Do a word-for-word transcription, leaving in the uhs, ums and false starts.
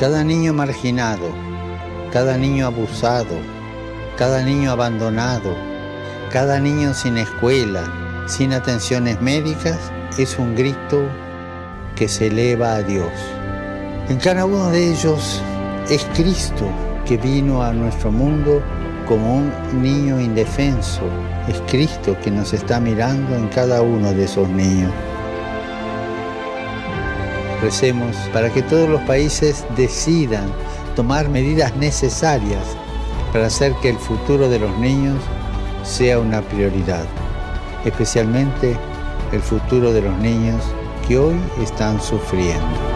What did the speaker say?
Cada niño marginado, cada niño abusado, cada niño abandonado, cada niño sin escuela, sin atenciones médicas, es un grito que se eleva a Dios. En cada uno de ellos es Cristo que vino a nuestro mundo como un niño indefenso. Es Cristo que nos está mirando en cada uno de esos niños. Recemos para que todos los países decidan tomar medidas necesarias para hacer que el futuro de los niños sea una prioridad, especialmente el futuro de los niños que hoy están sufriendo.